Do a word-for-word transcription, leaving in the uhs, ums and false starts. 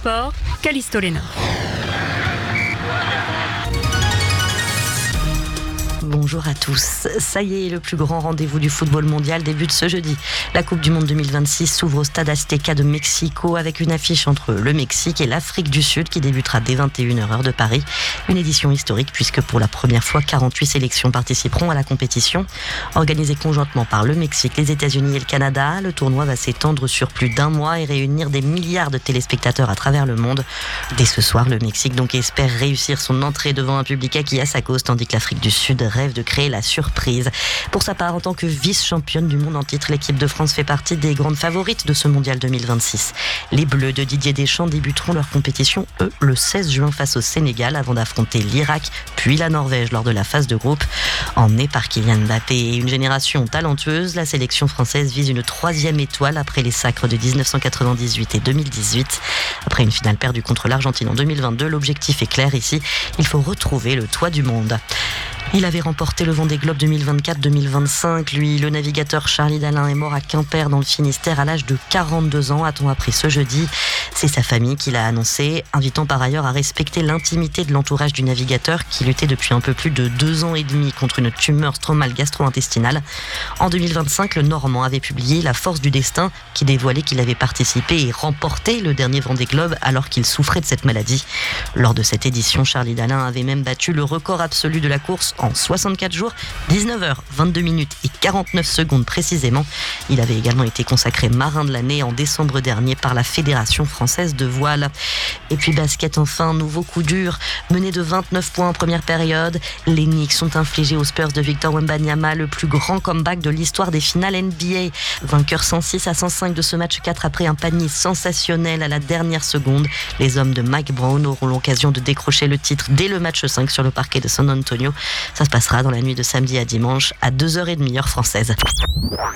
Sport, Callisto Léna. Bonjour à tous. Ça y est, le plus grand rendez-vous du football mondial débute ce jeudi. La Coupe du Monde deux mille vingt-six s'ouvre au Stade Azteca de Mexico avec une affiche entre le Mexique et l'Afrique du Sud qui débutera dès vingt et une heures heure de Paris. Une édition historique puisque pour la première fois, quarante-huit sélections participeront à la compétition. Organisée conjointement par le Mexique, les États-Unis et le Canada, le tournoi va s'étendre sur plus d'un mois et réunir des milliards de téléspectateurs à travers le monde. Dès ce soir, le Mexique donc espère réussir son entrée devant un public acquis à sa cause, tandis que l'Afrique du Sud rêve de créer la surprise. Pour sa part, en tant que vice-championne du monde en titre, l'équipe de France fait partie des grandes favorites de ce mondial deux mille vingt-six. Les Bleus de Didier Deschamps débuteront leur compétition, eux, le seize juin face au Sénégal, avant d'affronter l'Irak, puis la Norvège lors de la phase de groupe. Emmenée par Kylian Mbappé et une génération talentueuse, la sélection française vise une troisième étoile après les sacres de dix-neuf cent quatre-vingt-dix-huit et deux mille dix-huit. Après une finale perdue contre l'Argentine en deux mille vingt-deux, l'objectif est clair ici, il faut retrouver le toit du monde. Il avait remporté le Vendée Globe deux mille vingt-quatre deux mille vingt-cinq. Lui, le navigateur Charlie Dalin est mort à Quimper dans le Finistère à l'âge de quarante-deux ans, a-t-on appris ce jeudi. C'est sa famille qui l'a annoncé, invitant par ailleurs à respecter l'intimité de l'entourage du navigateur qui luttait depuis un peu plus de deux ans et demi contre une tumeur stromale gastro-intestinale. En deux mille vingt-cinq, le Normand avait publié La Force du Destin qui dévoilait qu'il avait participé et remporté le dernier Vendée Globe alors qu'il souffrait de cette maladie. Lors de cette édition, Charlie Dalin avait même battu le record absolu de la course en soixante-quatre jours, dix-neuf heures, vingt-deux minutes et quarante-neuf secondes précisément. Il avait également été consacré marin de l'année en décembre dernier par la Fédération française de voile. Et puis basket enfin, nouveau coup dur. Mené de vingt-neuf points en première période, les Knicks sont infligés aux Spurs de Victor Wembanyama le plus grand comeback de l'histoire des finales N B A. Vainqueur cent six à cent cinq de ce match quatre après un panier sensationnel à la dernière seconde. Les hommes de Mike Brown auront l'occasion de décrocher le titre dès le match cinq sur le parquet de San Antonio. Ça se passera dans la nuit de samedi à dimanche à deux heures trente heure française.